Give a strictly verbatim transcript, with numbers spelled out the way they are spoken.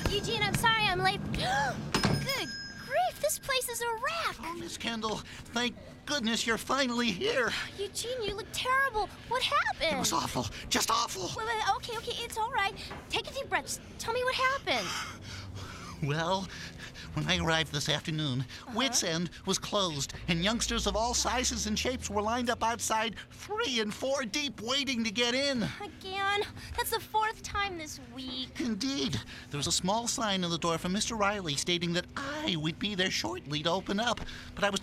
Eugene, I'm sorry I'm late. Good grief, this place is a wreck. Oh, Miss Kendall, thank goodness you're finally here. Eugene, you look terrible. What happened? It was awful, just awful. Wait, wait, okay, okay, it's all right. Take a deep breath. Just tell me what happened. Well, when I arrived this afternoon, Uh-huh. Wits End was closed, and youngsters of all sizes and shapes were lined up outside, three and four deep, waiting to get in. Again? That's the fourth time this week. Indeed. There was a small sign on the door from Mister Riley stating that I would be there shortly to open up, but I was